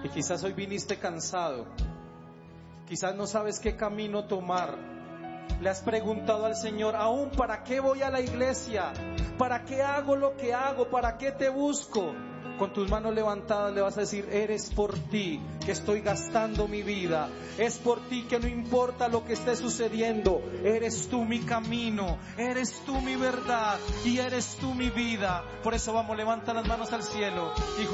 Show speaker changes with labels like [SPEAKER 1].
[SPEAKER 1] Y quizás hoy viniste cansado, quizás no sabes qué camino tomar. Le has preguntado al Señor, ¿aún para qué voy a la iglesia? ¿Para qué hago lo que hago? ¿Para qué te busco? Con tus manos levantadas le vas a decir, eres por ti que estoy gastando mi vida, es por ti que no importa lo que esté sucediendo, eres tú mi camino, eres tú mi verdad y eres tú mi vida. Por eso vamos, levanta las manos al cielo y